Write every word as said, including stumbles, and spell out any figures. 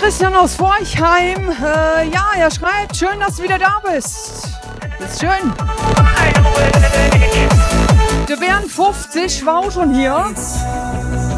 Christian aus Forchheim. Äh, ja, er schreibt, schön, dass du wieder da bist. Das ist schön. Der Bernd fünfzig war auch schon hier.